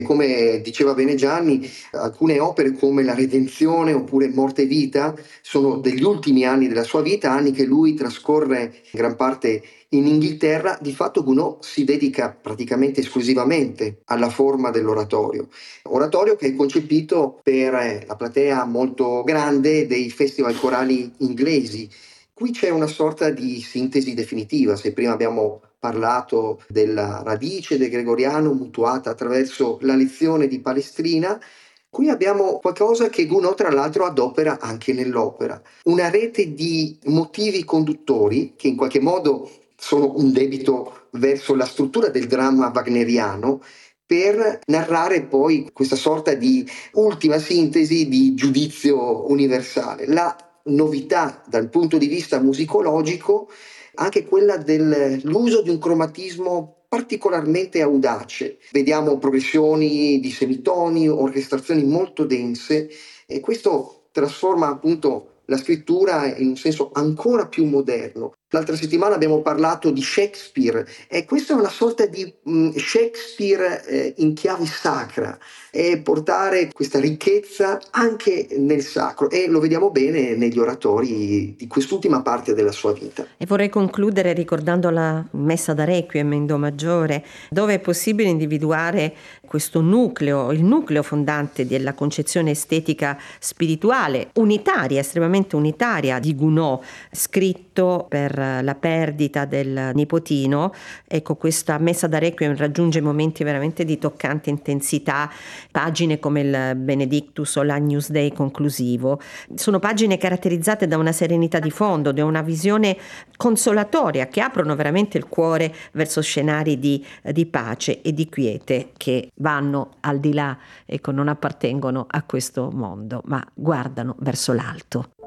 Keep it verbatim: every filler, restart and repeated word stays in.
Come diceva bene Gianni, alcune opere come La Redenzione oppure Morte e Vita sono degli ultimi anni della sua vita, anni che lui trascorre in gran parte in Inghilterra. Di fatto Gounod si dedica praticamente esclusivamente alla forma dell'oratorio, oratorio che è concepito per la platea molto grande dei festival corali inglesi. Qui c'è una sorta di sintesi definitiva. Se prima abbiamo parlato della radice del gregoriano mutuata attraverso la lezione di Palestrina, qui abbiamo qualcosa che Gounod tra l'altro adopera anche nell'opera, una rete di motivi conduttori che in qualche modo sono un debito verso la struttura del dramma wagneriano, per narrare poi questa sorta di ultima sintesi di giudizio universale. La novità dal punto di vista musicologico, anche quella dell'uso di un cromatismo particolarmente audace. Vediamo progressioni di semitoni, orchestrazioni molto dense, e questo trasforma appunto la scrittura in un senso ancora più moderno. L'altra settimana abbiamo parlato di Shakespeare, e questa è una sorta di mh, Shakespeare eh, in chiave sacra, e portare questa ricchezza anche nel sacro, e lo vediamo bene negli oratori di quest'ultima parte della sua vita. E vorrei concludere ricordando la Messa da Requiem in Do maggiore, dove è possibile individuare questo nucleo, il nucleo fondante della concezione estetica spirituale, unitaria, estremamente unitaria di Gounod, scritto per la perdita del nipotino. Ecco, questa Messa da Requiem raggiunge momenti veramente di toccante intensità, pagine come il Benedictus o l'Agnus Dei conclusivo. Sono pagine caratterizzate da una serenità di fondo, da una visione consolatoria, che aprono veramente il cuore verso scenari di, di pace e di quiete che vanno al di là, ecco, non appartengono a questo mondo, ma guardano verso l'alto.